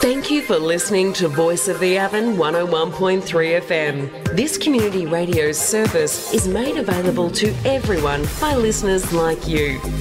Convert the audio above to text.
Thank you for listening to Voice of the Avon 101.3 FM. This community radio service is made available to everyone by listeners like you.